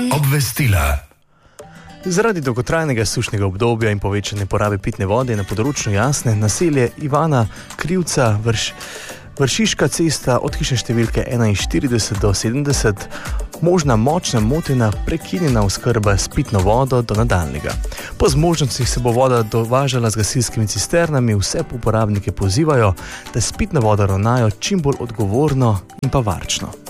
Obvestila. Zaradi dolgotrajnega sušnega obdobja in povečane porabe pitne vode na področju Jasne naselje Ivana Krivca Vršiška cesta od hiše številke 41 do 70 možna močna motena prekinjena oskrba s pitno vodo do nadaljnjega. Po zmožnostih se bo voda dovažala z gasilskimi cisternami, vse uporabnike pozivajo, da s pitno vodo ravnajo čim bolj odgovorno in pa varčno.